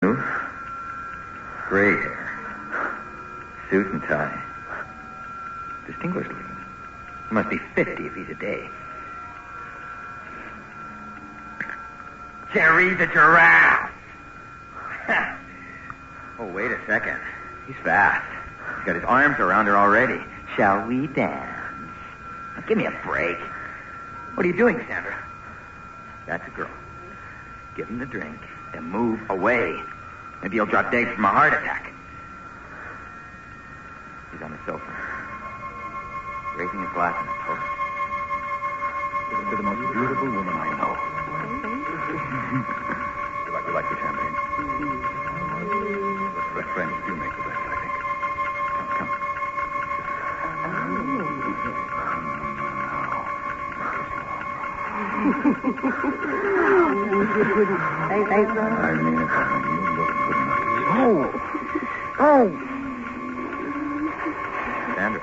new. Gray hair. Suit and tie. Distinguished looking. He must be 50 if he's a day. Jerry the giraffe. Oh, wait a second. He's fast. He's got his arms around her already. Shall we dance? Now, give me a break. What are you doing, Sandra? That's a girl. Give him the drink, then move away. Maybe he'll drop dead from a heart attack. He's on the sofa, raising his glass in a toast. You're the most beautiful woman I know. You like the champagne? The French do make the best, I think. Come. Thanks, I mean it, darling. You look good enough. Oh. Sandra.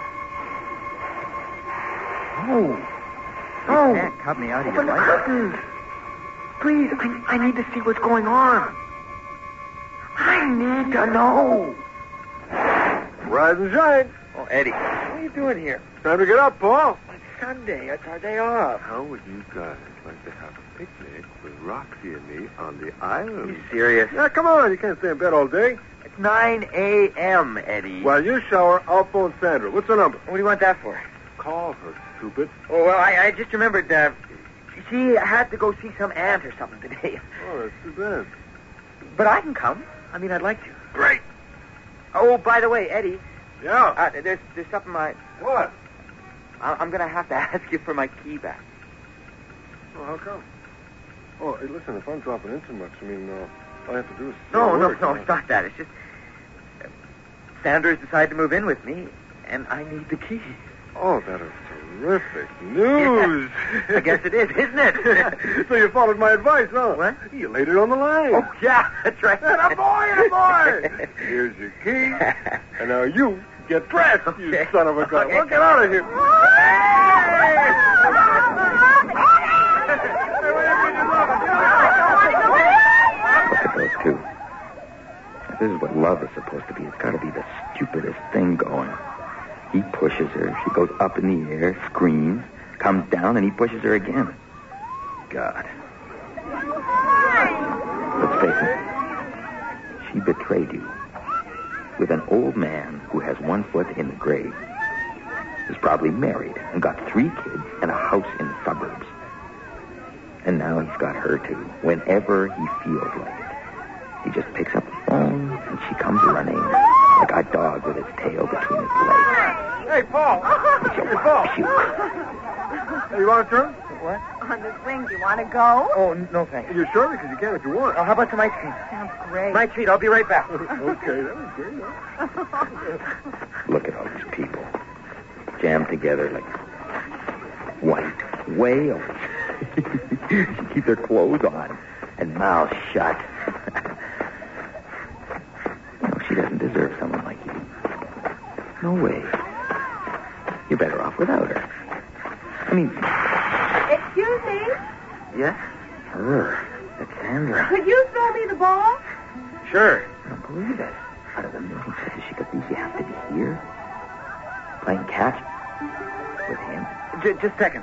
Oh. You can't cut me out of your Open the life. curtains. Please, I need to see what's going on. I need to know. Rise and shine. Oh, Eddie. What are you doing here? Time to get up, Paul. It's Sunday. It's our day off. How would you guys like to have a picnic with Roxy and me on the island? You serious? Yeah, come on. You can't stay in bed all day. It's 9 a.m., Eddie. While you shower, I'll phone Sandra. What's her number? What do you want that for? Call her, stupid. Oh, well, I just remembered, she had to go see some aunt or something today. Oh, that's too bad. But I can come. I mean, I'd like to. Great. Oh, by the way, Eddie, Yeah. there's something What? I'm going to have to ask you for my key back. Oh, how come? Oh, hey, listen, if I'm dropping in too much, I mean, all I have to do is... No, work, it's not that. It's just Sandra's decided to move in with me, and I need the key. Oh, that is terrific news. I guess it is, isn't it? So you followed my advice, huh? What? You laid it on the line. Oh, yeah, that's right. And a boy. Here's your key. And now you get dressed, you Okay. son of a gun. Okay. Well, get out of here. Those two. If this is what love is supposed to be, it's got to be the stupidest thing going. He pushes her. She goes up in the air, screams, comes down, and he pushes her again. God. Let's face it. She betrayed you. With an old man who has one foot in the grave. He's probably married and got 3 kids and a house in the suburbs. And now he's got her too, whenever he feels like it. He just picks up the phone, and she comes running like a dog with its tail between its legs. Hey, Paul. Hey, Paul. Puke. Hey, you want to turn? What? On the swing, do you want to go? Oh, no thanks. You sure? Because you can if you want. Oh, how about some ice cream? Sounds great. My treat. I'll be right back. Okay, that was great. Huh? Look at all these people. Jammed together like white whales. She keeps her clothes on and mouths shut. No, she doesn't deserve someone like you. No way. You're better off without her. I mean... Excuse me? Yes? Her. That's Sandra. Could you throw me the ball? Sure. I don't believe it. Out of the million places she could be, she has to be here? Playing catch with him? Just a second.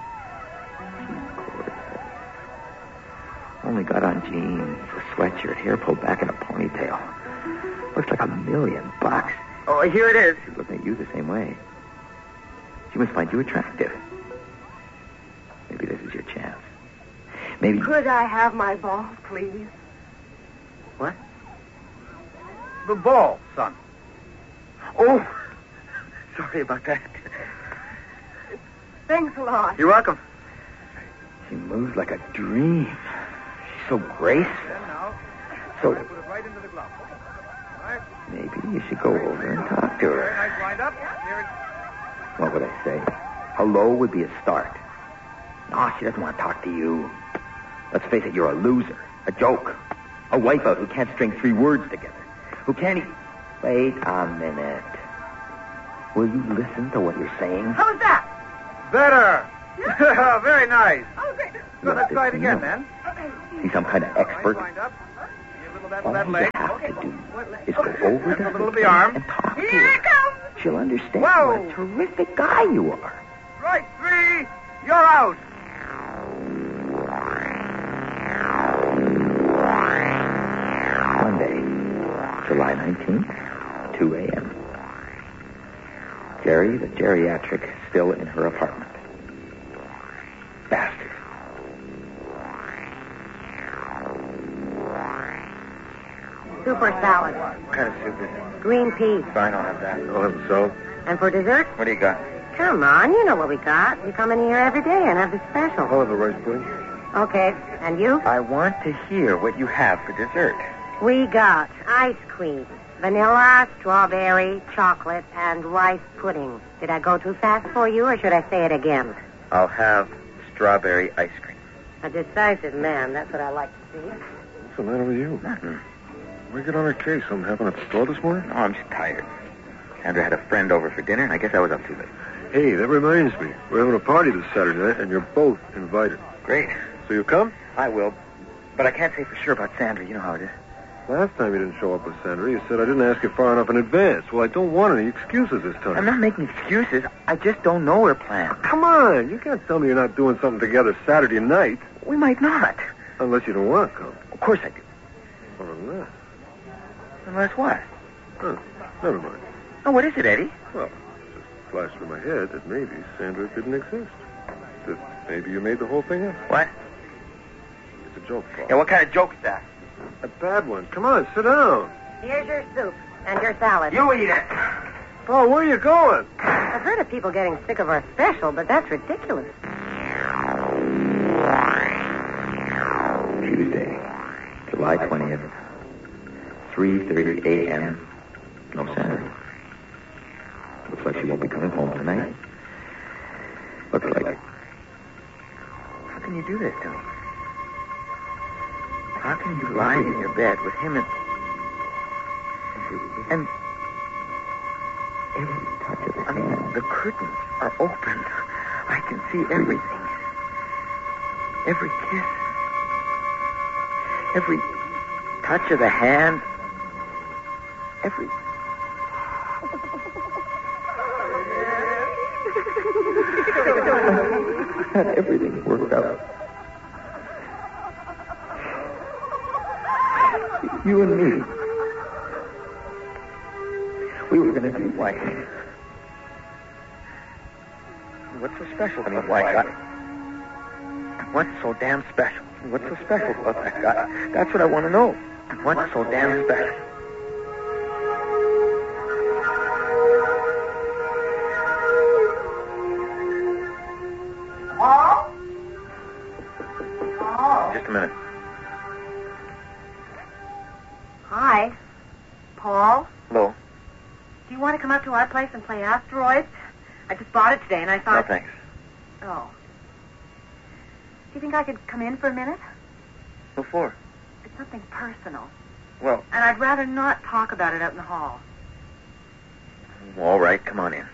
Only got on jeans, a sweatshirt, hair pulled back in a ponytail. Looks like $1,000,000. Oh, here it is. She's looking at you the same way. She must find you attractive. Maybe this is your chance. Maybe... Could I have my ball, please? What? The ball, son. Oh, sorry about that. Thanks a lot. You're welcome. She moves like a dream. She's so graceful. So... Put it right into the glove. Right. Maybe you should go over and talk to her. Nice wind up. Here it... What would I say? Hello would be a start. No, she doesn't want to talk to you. Let's face it, you're a loser. A joke. A wipeout who can't string 3 words together. Who can't even... Wait a minute. Will you listen to what you're saying? How's that? Better. Very nice. Oh, great. Go, let's try it again, man. See some kind of expert? Nice wind up. All you have to do is go over to Little her the arm. and talk to Here her. it comes. She'll understand Whoa. what a terrific guy you are. Strike 3. You're out. Monday, July 19th, 2 a.m. Jerry, the geriatric, still in her apartment. Bastard. Soup or salad? What kind of soup is it? Green peas. Fine, I'll have that. I'll have the salad. And for dessert? What do you got? Come on, you know what we got. You come in here every day and have the special. I'll have the rice pudding. Okay, and you? I want to hear what you have for dessert. We got ice cream, vanilla, strawberry, chocolate, and rice pudding. Did I go too fast for you, or should I say it again? I'll have strawberry ice cream. A decisive man, that's what I like to see. What's the matter with you? Nothing. We get on our case. Something happened at the store this morning? No, I'm just tired. Sandra had a friend over for dinner, and I guess I was up too late. Hey, that reminds me. We're having a party this Saturday night, and you're both invited. Great. So you come? I will. But I can't say for sure about Sandra. You know how it is. Last time you didn't show up with Sandra, you said I didn't ask you far enough in advance. Well, I don't want any excuses this time. I'm not making excuses. I just don't know her plan. Come on. You can't tell me you're not doing something together Saturday night. We might not. Unless you don't want to come. Of course I do. Or unless. Unless what? Oh, never mind. Oh, what is it, Eddie? Well, it just flashed through my head that maybe Sandra didn't exist. That maybe you made the whole thing up. What? It's a joke, Paul. Yeah, what kind of joke is that? A bad one. Come on, sit down. Here's your soup and your salad. You eat it. Paul, where are you going? I've heard of people getting sick of our special, but that's ridiculous. Tuesday, July 20th, 3:30 a.m. No Sandra. Looks like she won't be coming home tonight. Looks like... How can you do this to me? How can you lie in your bed with him and Every touch of his I mean, hand. the curtains are open. I can see everything. Every kiss. Every touch of the hand. Every... Everything worked out. You and me. We were going to be white. What's so special about White Guy? What's so damn special? What's so special about that guy? That's what I want to know. What's so damn special? Just a minute. Hi. Paul? Hello? Do you want to come up to our place and play asteroids? I just bought it today, and I No, thought... thanks. Oh. Do you think I could come in for a minute? What for? It's something personal. Well, And I'd rather not talk about it out in the hall. all right, come on in.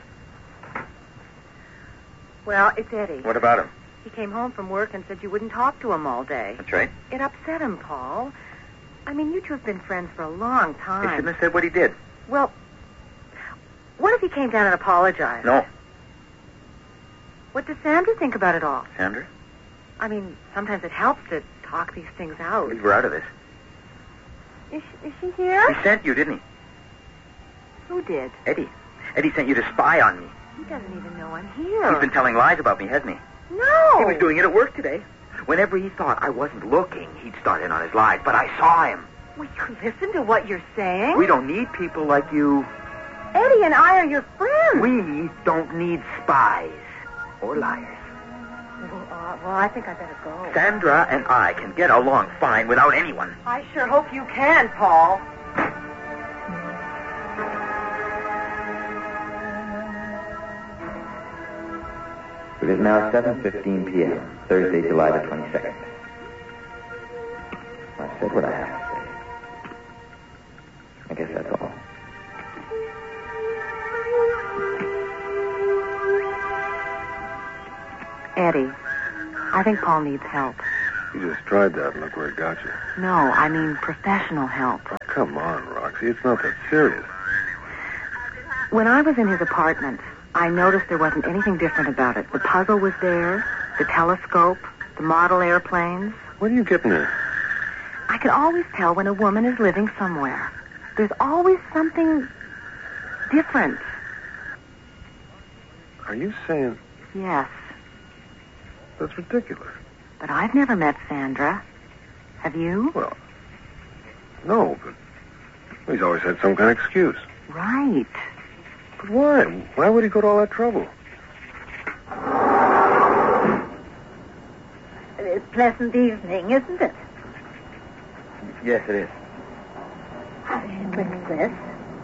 Well, it's Eddie. What about him? He came home from work and said you wouldn't talk to him all day. That's right. It upset him, Paul. I mean, you two have been friends for a long He time. shouldn't have said what he did. Well, what if he came down and apologized? No. What does Sandra think about it all? Sandra? I mean, sometimes it helps to talk these things out. Leave her out of this. Is she here? He sent you, didn't he? Who did? Eddie. Eddie sent you to spy on me. He doesn't even know I'm here. He's been telling lies about me, hasn't he? No. He was doing it at work today. Whenever he thought I wasn't looking, he'd start in on his lies, but I saw him. Will you listen to what you're saying? We don't need people like you. Eddie and I are your friends. We don't need spies or liars. Well, I think I better go. Sandra and I can get along fine without anyone. I sure hope you can, Paul. It is now 7:15 p.m., Thursday, July the 22nd. I said what I have to say. I guess that's all. Eddie, I think Paul needs help. You just tried that and look where it got you. No, I mean professional help. Oh, come on, Roxy. It's not that serious. When I was in his apartment, I noticed there wasn't anything different about it. The puzzle was there, the telescope, the model airplanes. What are you getting at? I can always tell when a woman is living somewhere. There's always something different. Are you saying... Yes, That's ridiculous. but I've never met Sandra. Have you? Well, no, but he's always had some kind of excuse. Right. But why? Why would he go to all that trouble? It's a pleasant evening, isn't it? Yes, it is. What's this?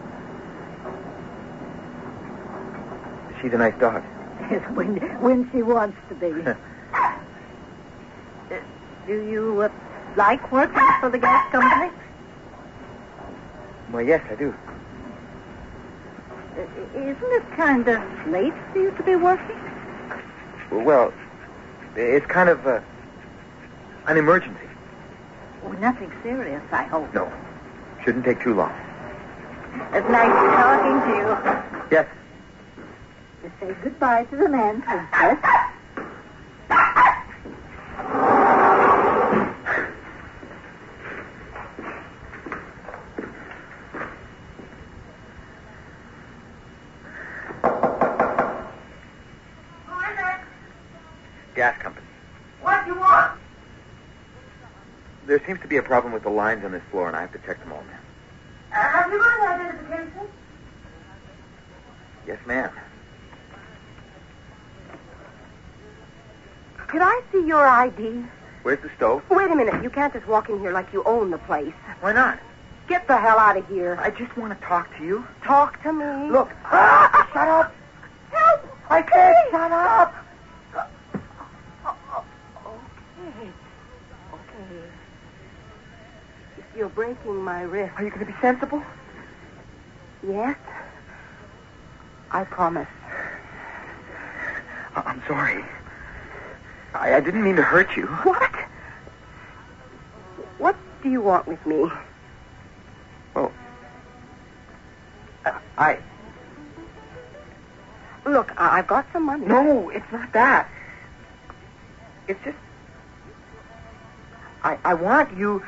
She's a nice dog. Yes, when she wants to be. Do you like working for the gas company? Well, yes, I do. Isn't it kind of late for you to be working? Well, it's kind of an emergency. Oh, nothing serious, I hope. No, shouldn't take too long. It's nice talking to you. Yes. Say goodbye to the man, Princess. Gas company. What do you want? There seems to be a problem with the lines on this floor, and I have to check them all now. Have you got an identification? Yes, ma'am. Could I see your ID? Where's the stove? Wait a minute. You can't just walk in here like you own the place. Why not? Get the hell out of here. I just want to talk to you. Talk to me. Look. Shut up. Help! I can't shut up. Okay. You're breaking my wrist. Are you going to be sensible? Yes? I promise. I'm sorry. I didn't mean to hurt you. What? What do you want with me? Well, Look, I've got some money. No, it's not that. It's just... I want you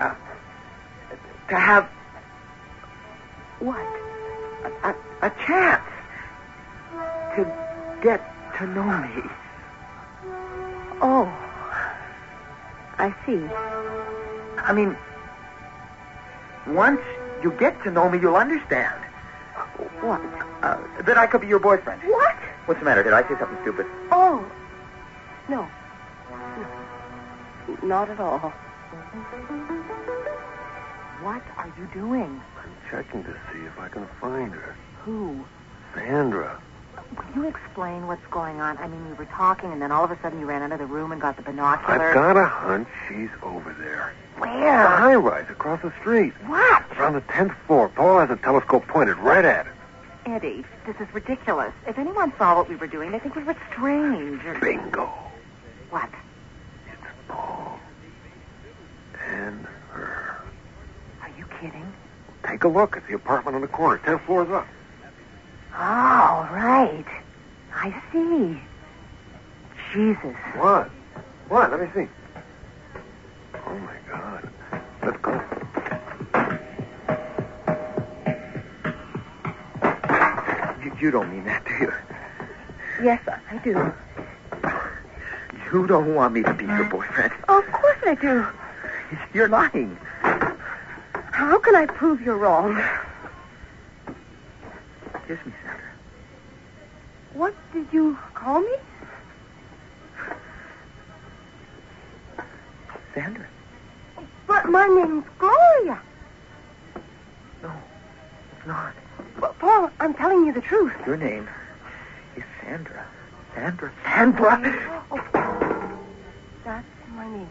to have... What? A chance to get to know me. Oh. I see. I mean, once you get to know me, you'll understand. What? That I could be your boyfriend. What? What's the matter? Did I say something stupid? Oh. No. Not at all. What are you doing? I'm checking to see if I can find her. Who? Sandra. Will you explain what's going on? I mean, we were talking, and then all of a sudden you ran out of the room and got the binoculars. I've got a hunch she's over there. The Where? high-rise across the street. What? It's on the 10th floor. Paul has a telescope pointed right at it. Eddie, this is ridiculous. If anyone saw what we were doing, they think we were strange. Bingo. What? It's Paul. And her. Are you kidding? Take a look. It's the apartment on the corner. 10 floors up. Oh, right. I see. Jesus. What? What? Let me see. Oh, my God. Let's go. You don't mean that, do you? Yes, I do. You don't want me to be your boyfriend. Of course I do. You're lying. How can I prove you're wrong? Kiss me, Sandra. What did you call me? Sandra? But my name's Gloria. No, it's not. But, Paul, I'm telling you the truth. Your name is Sandra. Sandra. Sandra! Oh, that's my name.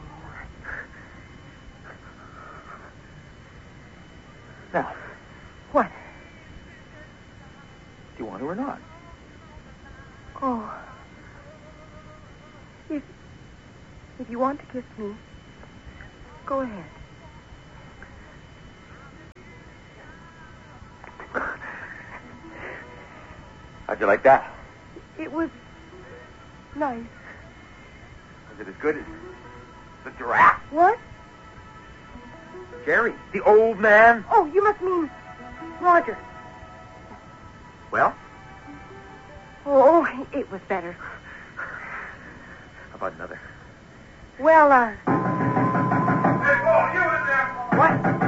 Now, What? do you want to or not? Oh. If you want to kiss me, Go ahead. How'd you like that? It was nice. Was it as good as the giraffe? What? Jerry, the old man? Oh, you must mean Roger. Well, Oh, it was better. how about another? Well, Hey, Paul, you in there? What?